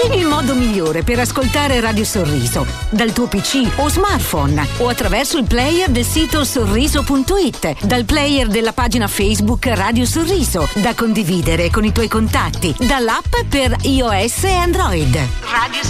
Il modo migliore per ascoltare Radio Sorriso, dal tuo PC o smartphone, o attraverso il player del sito sorriso.it, dal player della pagina Facebook Radio Sorriso, da condividere con i tuoi contatti, dall'app per iOS e Android. Radio